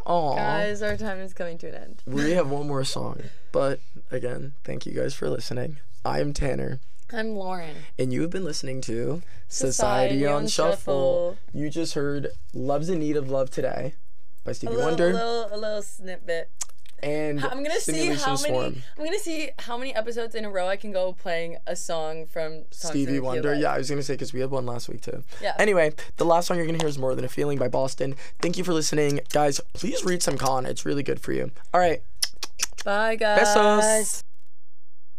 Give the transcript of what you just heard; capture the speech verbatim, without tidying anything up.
Aw. Guys, our time is coming to an end. We have one more song. But, again, thank you guys for listening. I am Tanner. I'm Lauren. And you have been listening to Society, Society on, on Shuffle. Shuffle. You just heard Love's in Need of Love Today by A Stevie little, Wonder. a little, a little snippet. And I'm gonna see Simulation how Swarm. many. I'm gonna see how many episodes in a row I can go playing a song from Songs Stevie from the Wonder. Key Yeah, I was going to say because we had one last week too. Yeah. Anyway, the last song you're going to hear is More Than a Feeling by Boston. Thank you for listening. Guys, please read some Con. It's really good for you. All right. Bye, guys. Besos.